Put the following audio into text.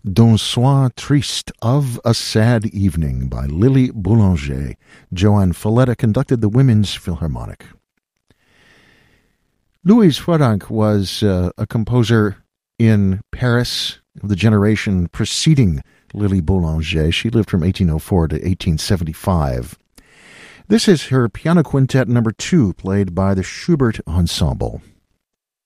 D'un soir triste, of a sad evening, by Lily Boulanger. Joanne Falletta conducted the Women's Philharmonic. Louise Franck was a composer in Paris of the generation preceding Lily Boulanger. She lived from 1804 to 1875. This is her piano quintet number 2, played by the Schubert Ensemble.